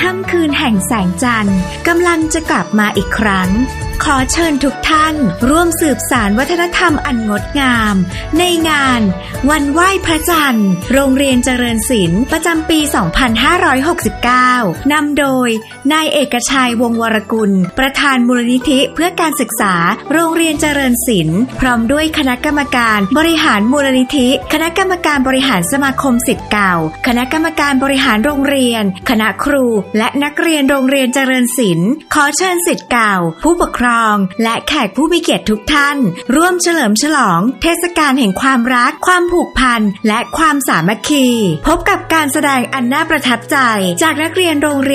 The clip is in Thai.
ค่ำคืนแห่งแสงจันทร์กำลังจะกลับมาอีกครั้งขอเชิญทุกท่านร่วมสืบสานวัฒนธรรมอันงดงามในงานวันไหว้พระจันทร์โรงเรียนเจริญศิลป์ประจำปี 2569 นำโดยนายเอกชัยวงศ์วรกุลประธานมูลนิธิเพื่อการศึกษาโรงเรียนเจริญศิลป์พร้อมด้วยคณะกรรมการบริหารมูลนิธิคณะกรรมการบริหารสมาคมศิษย์เก่าคณะกรรมการบริหารโรงเรียนคณะครูและนักเรียนโรงเรียนเจริญศิลป์ขอเชิญศิษย์เก่าผู้ปกครองและแขกผู้มีเกียรติทุกท่านร่วมเฉลิมฉลองเทศกาลแห่งความรักความผูกพันและความสามัคคีพบกับการแสดงอันน่าประทับใจจากนักเรียนโรงเรียน